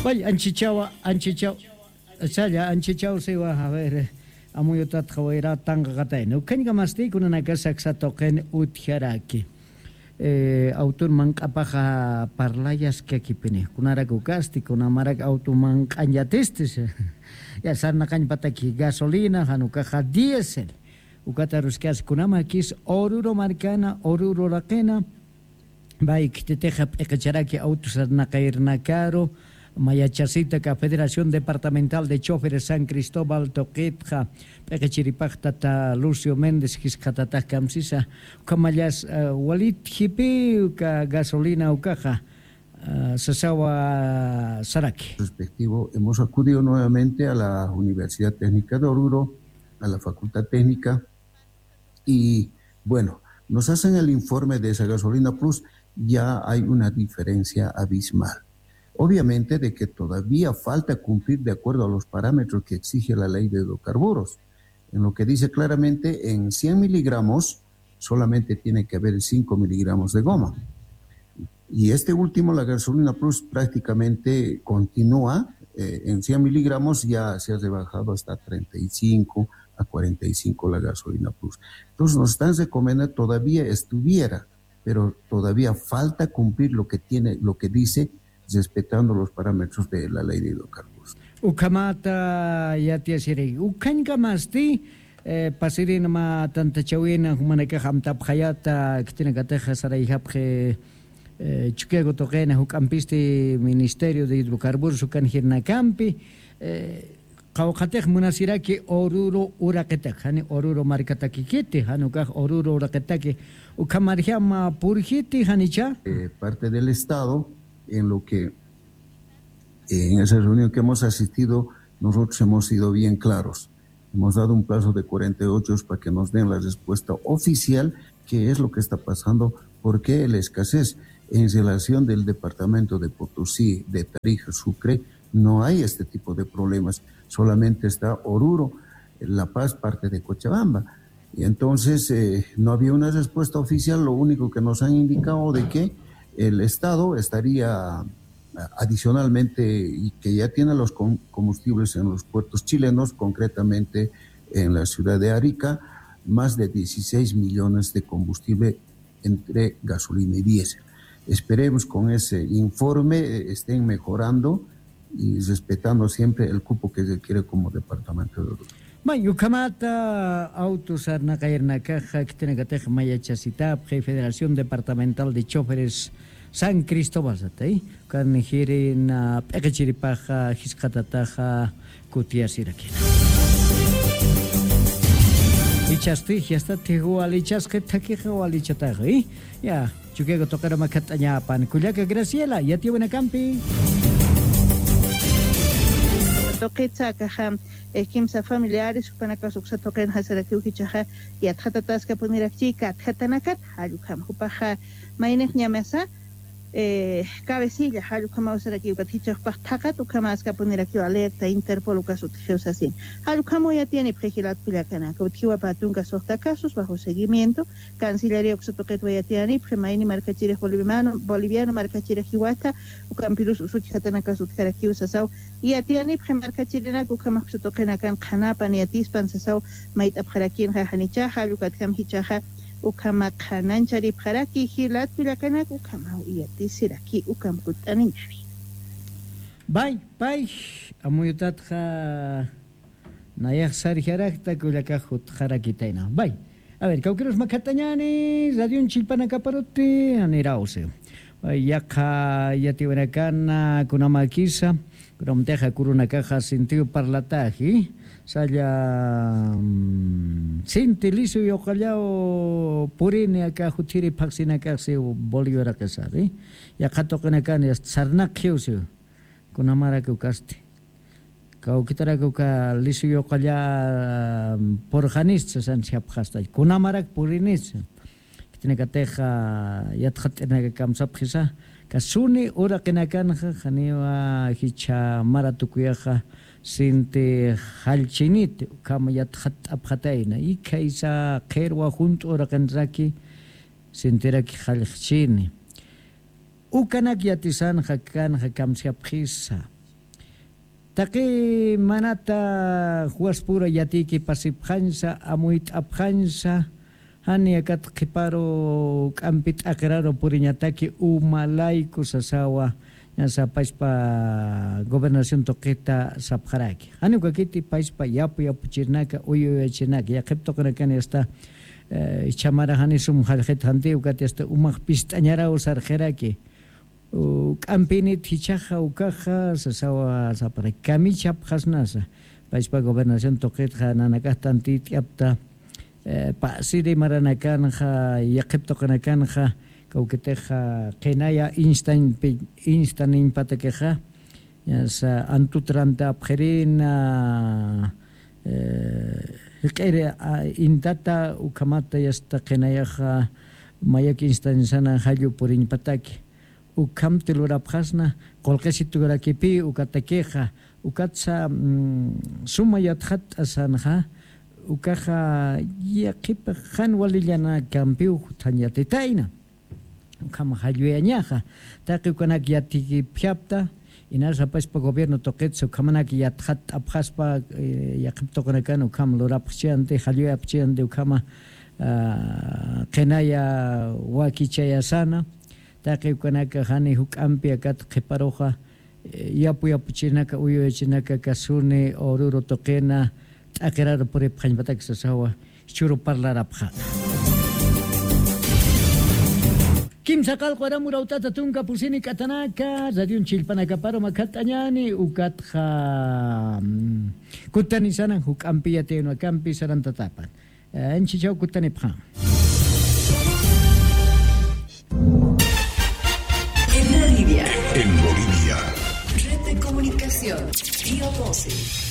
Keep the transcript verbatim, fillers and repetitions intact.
Vaya, anchichawa, anchichawa, saya anchichawa se va a ver, amuyotat jawaira tanga gatay. No kanya masti kuna nagasak sa token utjaraki. Eh, autor mank apaja parlayas que aquí pene. Kunara gukasti, kuna marak auto mank anjatestis. Ya sarna kanya pataki gasolina, hanukaja diesel. Ukata ruskas kunama kis oruro marcana, oruro rakena. Baik, te teja ekacharaki autos sarna kairna caro. Mayachasita ka Federación Departamental de Choferes San Cristóbal Toquetja Pekachiripakta ta Lucio Méndez Kiskatata Kamsisa Kamayas Walit Hipi ka gasolina ukaja Sasawa Saraki. Respectivo, hemos acudido nuevamente a la Universidad Técnica de Oruro, a la Facultad Técnica, y bueno, nos hacen el informe de esa gasolina plus, ya hay una diferencia abismal. Obviamente de que todavía falta cumplir de acuerdo a los parámetros que exige la ley de hidrocarburos. En lo que dice claramente, en cien miligramos solamente tiene que haber cinco miligramos de goma. Y este último, la gasolina plus, prácticamente continúa. Eh, en cien miligramos ya se ha rebajado hasta treinta y cinco a cuarenta y cinco la gasolina plus. Entonces nos están recomendando, todavía estuviera, pero todavía falta cumplir lo que tiene, lo que dice, respetando los parámetros de la ley de hidrocarburos. Ukamata yatia sirei ukanga masti pasirin ma tanta chawina humanaka hamta phayata kitina gateja sarai hapje chukego toqena hukampiste Ministerio de Hidrocarburos ukan hirna campi qawqatej munasiraki oruro uraqetak hani oruro markataki kiti hanukaj oruro uraqetaki ukamarjama purjiti hanicha eh, parte del Estado. En lo que eh, en esa reunión que hemos asistido, nosotros hemos sido bien claros. Hemos dado un plazo de cuarenta y ocho horas para que nos den la respuesta oficial, qué es lo que está pasando, por qué la escasez. En relación del departamento de Potosí, de Tarija, Sucre, no hay este tipo de problemas. Solamente está Oruro, La Paz, parte de Cochabamba. Y entonces eh, no había una respuesta oficial, lo único que nos han indicado de que el Estado estaría adicionalmente, y que ya tiene los combustibles en los puertos chilenos, concretamente en la ciudad de Arica, más de dieciséis millones de combustible entre gasolina y diésel. Esperemos con ese informe estén mejorando y respetando siempre el cupo que se quiere como departamento de Oruro. Mayu kamata autos arna caerna caja que tiene que tejer mayachasitap, Federación Departamental de Choferes San Cristóbal zatay kan hirin pekachiripaja hiskatataja kutiasiraki. Ichasti hasta tigualichas que taquijualichataji. Ya, chukego tocar makataña pan kuliaka Graciela, ya tiene una campi. Toquetza caja kimsa familiares panaka suksa toquen hasaraki ukichaja y atjatatas que poner aquí kat hatanakat halukam hupaja mainek nyamesa eh cabecilla halu kama usara ki ukaticha pahtakat ukama aska poner aquí alerta Interpol ukaso tjeus así halu kama ya tiene pregilat pilakana kutiwa patunga sorta casos bajo seguimiento Cancillería uxotoket ya tiene premaini marcachire boliviano boliviano marcachire hiwata ukampilus usuchi hatana caso tjaraki usasau ya tiene premarcachirena ukama uxotokena kan khanapan ya tispan sasau mait abkharakin hanicha halu katkam hichaha ukama kananchari paraki hilat pilakana ukama uyati siraki ukam kutaninchari. Bye, bye. Amuyutat ha nayak sarjarakta kulaka hut harakitaina. Bye. A ver, cauqueros macatañani, radio un chilpana caparote, anirause. Yaka yatiwanakana kunamakisa, kunamteja kuruna caja sintiu parlataji. Saya sinti lisu yo kallao purini aka hutiri paksina kasi Bolívar akasari ya katokena kan ya sarnak hiusu kunamara ku kasti kau kitara ku ka lisu yo kalla porjanis san siap khasta kunamara purinis kitne kateja ya tkhatena kam sabkhisa kasuni ora kenakan khaniwa hicha maratukuyaha Sinte halchinit kama yat khat abkhataina ikaisa khairwa junto rakanraki sinteraki halchini ukanak yatisan hakan hakamsiapkhisa Taqi manata huaspura yatiki pasipjansa amuit abjansa hani akat qiparo k'ampit aqraro puriñataki umalayku sasawa ñasa paispa gobernación toqueta sapjaraki hani ukakiti paispa yapu yapuchirnaka uyuyachinaka yaqiptoqnakani hasta chamara hani sum jaljet hanti ukati hasta umaq pist'añaraw sarjeraki k'ampinit hichaqa ukaqa sasawa sapara kamichapqasnasa paispa gobernación toqeta nanakaj tanti t'yapta pasiri maranakanja yaqiptoqnakanja kawkiteja qinaya instan instan impatakeja yasa antutranta apjerina qere intata ukamata yasta qinayaja mayak instansana hallu purin pataki ukam tilurapjasna qolqesiturakipi ukatakeja ukatsa suma yatjat asanja ukaja yaqipa jan walillana kampiu tanyatitaina ukama halluyañaja taqi ukanak yatiki phiapta inasa paispa gobierno toqetsa ukamanak yatjat apjaspa yaqiptoqnakan ukam lurapchiante halluyapchiante ukama qinaya wakichayasana taqi ukanaka hani huk'ampi akat qiparoja yapu yapuchinaka uyuyachinaka kasuni oruro toqena t'aqiraro puripqañpataki sasawa churu parlarapqa kimsa qallqu aramura utata tunka pusini katanaka radion chillpanakaparo makatañani ukatqa kutani sanan huk'ampi yatiynu akampi sarantatapan anchichaw kutanipqa. En Bolivia. En Bolivia. Red de comunicación. Río doce.